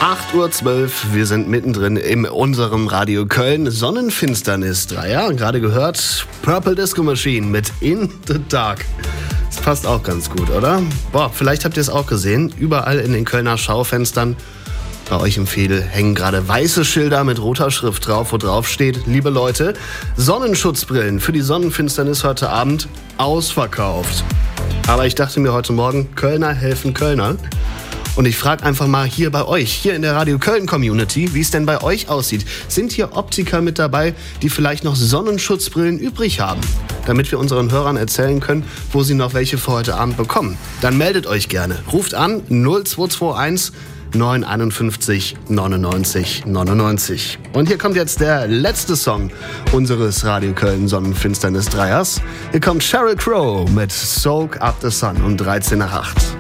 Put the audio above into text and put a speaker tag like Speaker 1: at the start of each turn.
Speaker 1: 8:12 Uhr, wir sind mittendrin in unserem Radio Köln Sonnenfinsternis 3. Ja, gerade gehört Purple Disco Machine mit In the Dark. Das passt auch ganz gut, oder? Boah, vielleicht habt ihr es auch gesehen. Überall in den Kölner Schaufenstern bei euch im Veedel hängen gerade weiße Schilder mit roter Schrift drauf, wo drauf steht: Liebe Leute, Sonnenschutzbrillen für die Sonnenfinsternis heute Abend ausverkauft. Aber ich dachte mir heute Morgen, Kölner helfen Kölner. Und ich frage einfach mal hier bei euch, hier in der Radio Köln Community, wie es denn bei euch aussieht. Sind hier Optiker mit dabei, die vielleicht noch Sonnenschutzbrillen übrig haben? Damit wir unseren Hörern erzählen können, wo sie noch welche für heute Abend bekommen. Dann meldet euch gerne. Ruft an 0221 951 99 99. Und hier kommt jetzt der letzte Song unseres Radio Köln Sonnenfinsternis 3ers. Hier kommt Sheryl Crow mit Soak Up the Sun um 13 nach 8.